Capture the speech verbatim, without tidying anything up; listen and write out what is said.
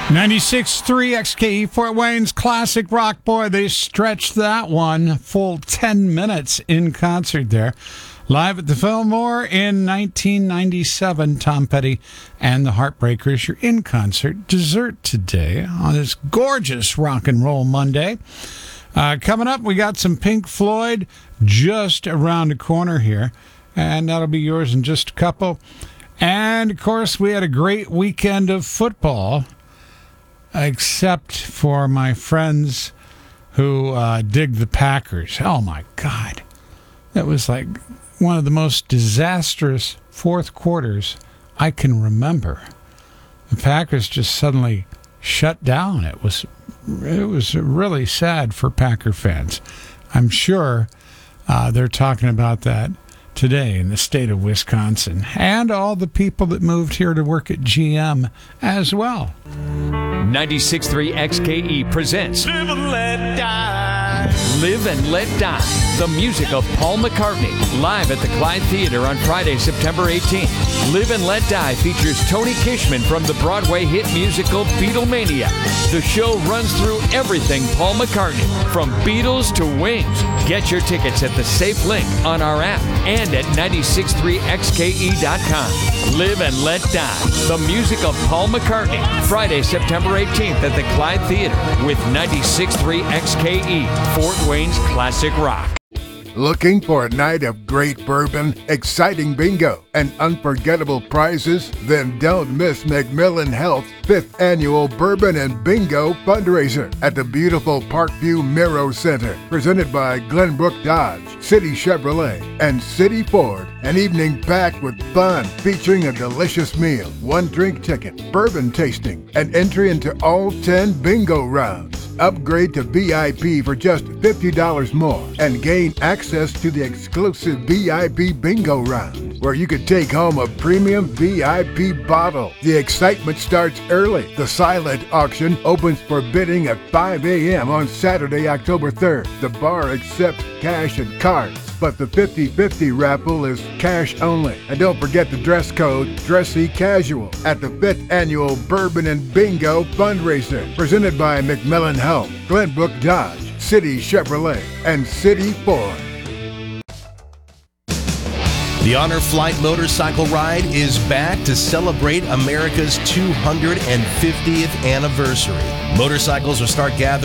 ninety-six point three X K E Fort Wayne's classic rock. Boy, they stretched that one full ten minutes in concert there. Live at the Fillmore in nineteen ninety-seven, Tom Petty and the Heartbreakers. You're in concert dessert today on this gorgeous rock and roll Monday. Uh, coming up, we got some Pink Floyd just around the corner here, and that'll be yours in just a couple. And, of course, we had a great weekend of football, except for my friends who uh, dig the Packers. Oh, my God. That was like one of the most disastrous fourth quarters I can remember. The Packers just suddenly shut down. It was it was really sad for Packer fans. I'm sure uh, they're talking about that today in the state of Wisconsin, and all the people that moved here to work at G M as well. ninety-six point three X K E presents Live and Let Die. Live and Let Die, the music of Paul McCartney, live at the Clyde Theater on Friday, September eighteenth. Live and Let Die features Tony Kishman from the Broadway hit musical Beatlemania. The show runs through everything Paul McCartney, from Beatles to Wings. Get your tickets at the safe link on our app and at ninety-six point three X K E dot com. Live and Let Die, the music of Paul McCartney, Friday, September eighteenth at the Clyde Theater with ninety-six point three X K E, Fort Wayne's classic rock. Looking for a night of great bourbon, exciting bingo, and unforgettable prizes? Then don't miss McMillan Health's fifth annual Bourbon and Bingo fundraiser at the beautiful Parkview Miro Center, presented by Glenbrook Dodge, City Chevrolet, and City Ford. An evening packed with fun, featuring a delicious meal, one drink ticket, bourbon tasting, and entry into all ten bingo rounds. Upgrade to V I P for just fifty dollars more and gain access to the exclusive V I P bingo round, where you could take home a premium V I P bottle. The excitement starts early. The silent auction opens for bidding at five a.m. on Saturday, October third. The bar accepts cash and cards, but the fifty-fifty raffle is cash only. And don't forget the dress code, dressy casual, at the fifth annual Bourbon and Bingo fundraiser, presented by McMillan Health, Glenbrook Dodge, City Chevrolet, and City Ford. The Honor Flight motorcycle ride is back to celebrate America's two hundred fiftieth anniversary. Motorcycles will start gathering